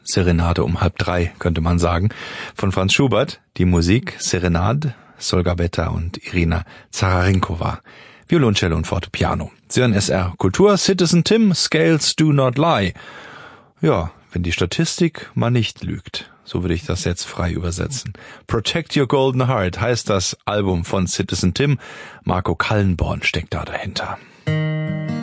Serenade um 2:30, könnte man sagen, von Franz Schubert. Die Musik Serenade, Solga Beta und Irina Zararenkova. Violoncello und Fortepiano. Sie hören SR Kultur, Citizen Tim, Scales Do Not Lie. Ja, wenn die Statistik mal nicht lügt. So würde ich das jetzt frei übersetzen. Protect Your Golden Heart heißt das Album von Citizen Tim. Marco Kallenborn steckt da dahinter.